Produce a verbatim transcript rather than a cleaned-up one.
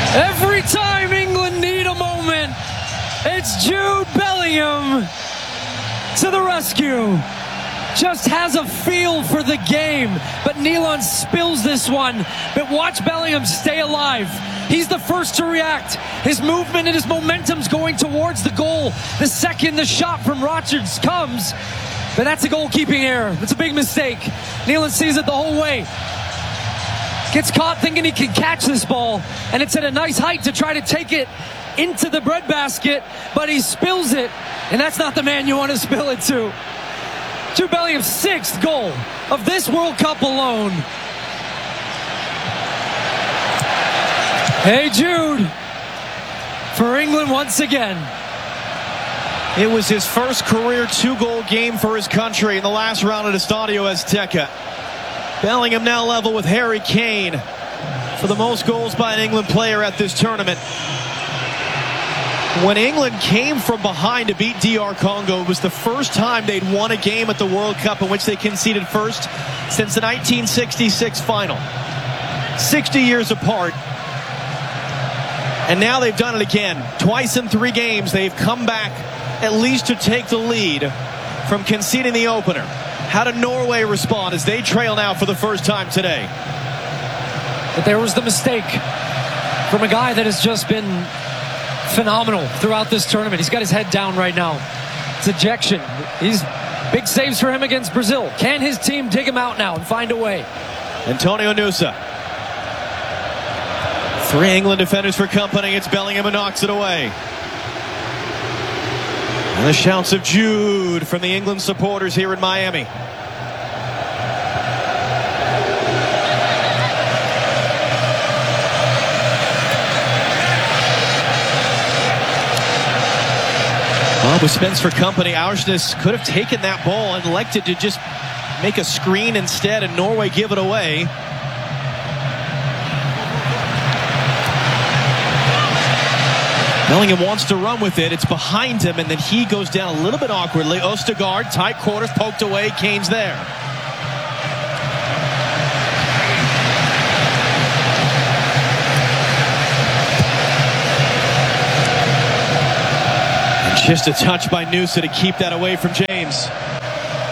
Every time England need a moment, it's Jude Bellingham to the rescue. Just has a feel for the game, but Nyland spills this one. But watch Bellingham stay alive. He's the first to react. His movement and his momentum's going towards the goal. The second the shot from Rodgers comes, but that's a goalkeeping error. It's a big mistake. Nyland sees it the whole way. Gets caught thinking he can catch this ball, and it's at a nice height to try to take it into the breadbasket, but he spills it, and that's not the man you want to spill it to. Jude Bellingham's sixth goal of this World Cup alone. Hey Jude, for England once again. It was his first career two-goal game for his country in the last round at Estadio Azteca. Bellingham now level with Harry Kane for the most goals by an England player at this tournament. When England came from behind to beat D R Congo, it was the first time they'd won a game at the World Cup in which they conceded first since the nineteen sixty-six final. sixty years apart. And now they've done it again. Twice in three games, they've come back at least to take the lead from conceding the opener. How did Norway respond as they trail now for the first time today? But there was the mistake from a guy that has just been phenomenal throughout this tournament. He's got his head down right now. It's ejection. He's big saves for him against Brazil. Can his team dig him out now and find a way? Antonio Nusa. Three England defenders for company. It's Bellingham who knocks it away. And the shouts of Jude from the England supporters here in Miami. Well, with Spence for company, Aursnes could have taken that ball and elected to just make a screen instead, and Norway give it away. Bellingham wants to run with it. It's behind him, and then he goes down a little bit awkwardly. Ostergaard, tight quarters, poked away. Kane's there. And just a touch by Nusa to keep that away from James.